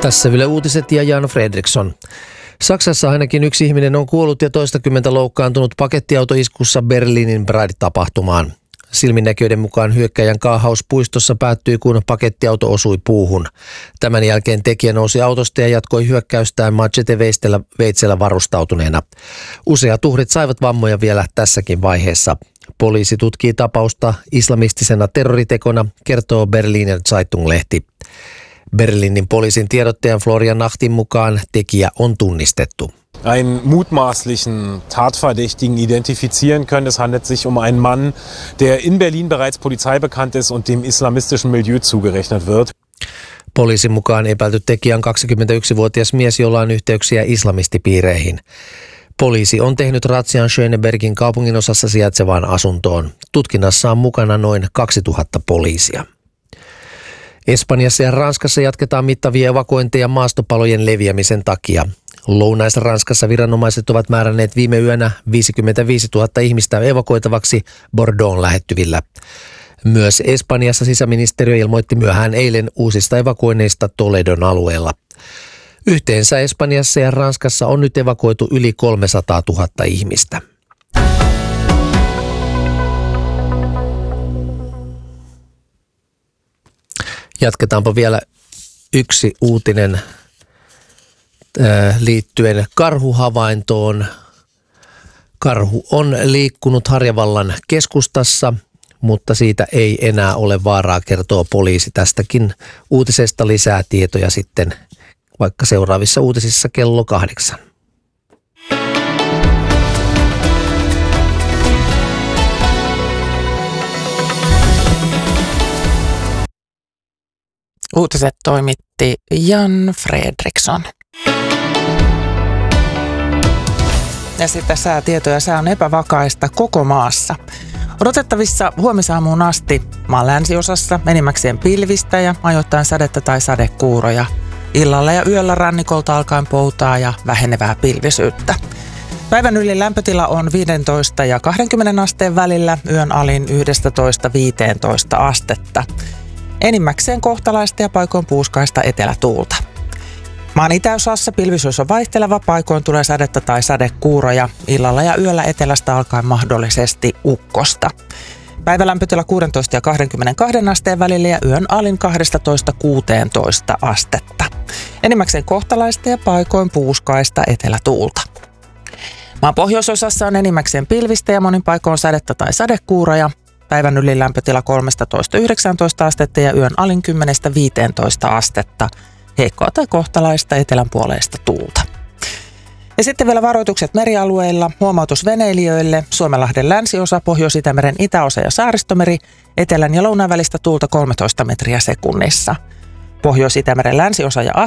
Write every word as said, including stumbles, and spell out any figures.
Tässä Yle Uutiset ja Jan Fredriksson. Saksassa ainakin yksi ihminen on kuollut ja toistakymmentä loukkaantunut pakettiautoiskussa Berliinin Pride-tapahtumaan. Silminnäkijöiden mukaan hyökkäjän kaahaus puistossa päättyi, kun pakettiauto osui puuhun. Tämän jälkeen tekijä nousi autosta ja jatkoi hyökkäystään machete-veitsellä varustautuneena. Useat uhrit saivat vammoja vielä tässäkin vaiheessa. Poliisi tutkii tapausta islamistisena terroritekona, kertoo Berliner Zeitung-lehti. Berliinin poliisin tiedottajan Florian Nachtin mukaan tekijä on tunnistettu. Einen mutmaßlichen Tatverdächtigen identifizieren können. Es handelt sich um einen Mann, der in Berlin bereits Polizei bekannt ist und dem islamistischen Milieu zugerechnet wird. Poliisin mukaan epäilty tekijä on kaksikymmentäyksivuotias mies, jolla on yhteyksiä islamistipiireihin. Poliisi on tehnyt ratsian Schönebergin kaupunginosassa sijaitsevaan asuntoon. Tutkinnassa on mukana noin kaksituhatta poliisia. Espanjassa ja Ranskassa jatketaan mittavia evakuointeja maastopalojen leviämisen takia. Lounais-Ranskassa viranomaiset ovat määränneet viime yönä viisikymmentäviisituhatta ihmistä evakuoitavaksi Bordeaux'n lähettyvillä. Myös Espanjassa sisäministeriö ilmoitti myöhään eilen uusista evakuoinneista Toledon alueella. Yhteensä Espanjassa ja Ranskassa on nyt evakuoitu yli kolmesataatuhatta ihmistä. Jatketaanpa vielä yksi uutinen liittyen karhuhavaintoon. Karhu on liikkunut Harjavallan keskustassa, mutta siitä ei enää ole vaaraa, kertoo poliisi. Tästäkin uutisesta lisää tietoja sitten vaikka seuraavissa uutisissa kello kahdeksan. Uutiset toimitti Jan Fredriksson. Ja sitten säätietoja. Sää on epävakaista koko maassa. Odotettavissa huomisaamuun asti maan länsiosassa enimmäkseen pilvistä ja ajoittain sadetta tai sadekuuroja. Illalla ja yöllä rannikolta alkaen poutaa ja vähenevää pilvisyyttä. Päivän yli lämpötila on viisitoista ja kaksikymmentä asteen välillä, yön alin yksitoista viisitoista astetta. Enimmäkseen kohtalaista ja paikoin puuskaista etelätuulta. Maan itäosassa pilvisyys on vaihteleva, paikoin tulee sadetta tai sadekuuroja, illalla ja yöllä etelästä alkaen mahdollisesti ukkosta. Päivälämpötila kuusitoista ja kaksikymmentäkaksi asteen välillä ja yön alin kaksitoista kuusitoista astetta. Enimmäkseen kohtalaista ja paikoin puuskaista etelätuulta. Maan pohjoisosassa on enimmäkseen pilvistä ja monin paikoin sadetta tai sadekuuroja. Päivän yli lämpötila kolmetoista yhdeksäntoista astetta ja yön alin kymmenen viisitoista astetta. Heikkoa tai kohtalaista etelänpuoleista tuulta. Ja sitten vielä varoitukset merialueilla. Huomautus veneilijöille. Suomenlahden länsiosa, Pohjois-Itämeren itäosa ja Saaristomeri. Etelän ja lounaan välistä tuulta kolmetoista metriä sekunnissa. Pohjois-Itämeren länsiosa ja